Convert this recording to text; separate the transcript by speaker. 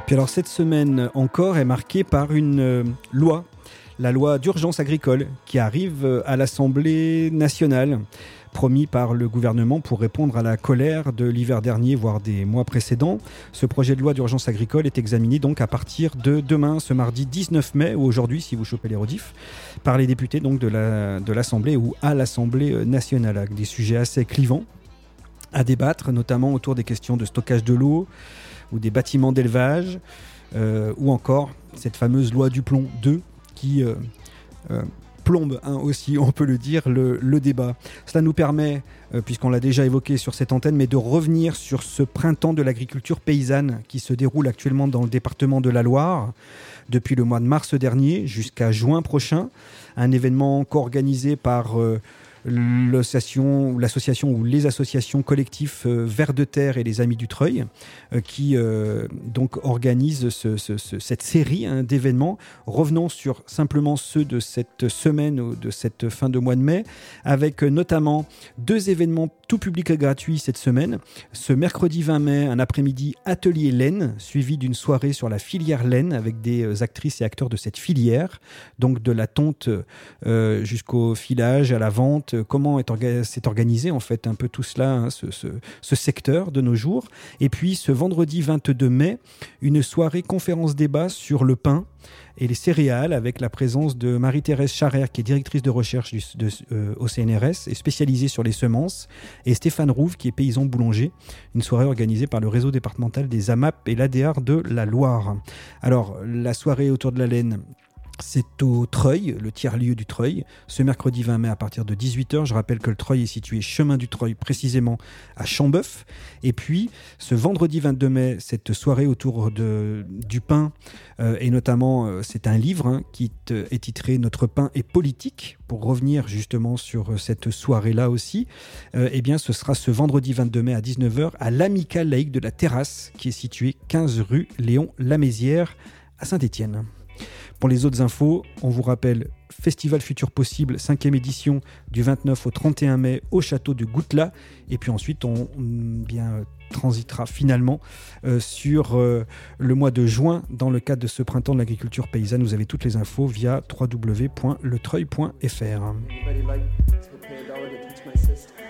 Speaker 1: Puis alors cette semaine encore est marquée par une loi, la loi d'urgence agricole qui arrive à l'Assemblée nationale, promis par le gouvernement pour répondre à la colère de l'hiver dernier, voire des mois précédents. Ce projet de loi d'urgence agricole est examiné donc à partir de demain, ce mardi 19 mai, ou aujourd'hui si vous chopez les rediffs, par les députés donc de l'Assemblée ou à l'Assemblée nationale, avec des sujets assez clivants à débattre, notamment autour des questions de stockage de l'eau ou des bâtiments d'élevage, ou encore cette fameuse loi du plomb 2 qui plombe aussi, on peut le dire, le débat. Cela nous permet, puisqu'on l'a déjà évoqué sur cette antenne, mais de revenir sur ce printemps de l'agriculture paysanne qui se déroule actuellement dans le département de la Loire, depuis le mois de mars dernier jusqu'à juin prochain. Un événement co-organisé par l'association ou les associations collectifs Vers de Terre et les Amis du Treuil qui donc organisent cette série d'événements. Revenons sur simplement ceux de cette semaine ou de cette fin de mois de mai, avec notamment 2 événements tout public et gratuits cette semaine. Ce mercredi 20 mai, un après-midi atelier laine, suivi d'une soirée sur la filière laine avec des actrices et acteurs de cette filière, donc de la tonte jusqu'au filage, à la vente. Comment s'est organisé en fait un peu tout cela, ce secteur de nos jours. Et puis ce vendredi 22 mai, une soirée conférence-débat sur le pain et les céréales avec la présence de Marie-Thérèse Charrère qui est directrice de recherche au CNRS et spécialisée sur les semences, et Stéphane Rouve qui est paysan boulanger. Une soirée organisée par le réseau départemental des AMAP et l'ADR de la Loire. Alors la soirée autour de la laine, c'est au Treuil, le tiers-lieu du Treuil, ce mercredi 20 mai à partir de 18h. Je rappelle que le Treuil est situé chemin du Treuil, précisément à Chambeuf. Et puis, ce vendredi 22 mai, cette soirée autour du pain, et notamment, c'est un livre qui est titré « Notre pain est politique », pour revenir justement sur cette soirée-là aussi. Eh bien, ce sera ce vendredi 22 mai à 19h à l'Amicale laïque de la Terrasse, qui est située 15 rue Léon Lamézière à Saint-Étienne. Pour les autres infos, on vous rappelle Festival Futur Possible, 5e édition du 29 au 31 mai au château de Goutelas. Et puis ensuite, on transitera finalement sur le mois de juin dans le cadre de ce printemps de l'agriculture paysanne. Vous avez toutes les infos via www.letreuil.fr.